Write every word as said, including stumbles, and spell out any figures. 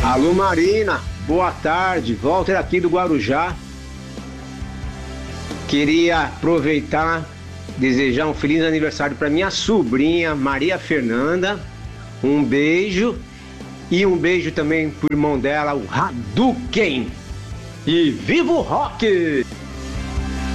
Alô Marina, boa tarde, Walter aqui do Guarujá. Queria aproveitar, desejar um feliz aniversário para minha sobrinha Maria Fernanda. Um beijo e um beijo também pro irmão dela, o Hadouken. E viva o rock!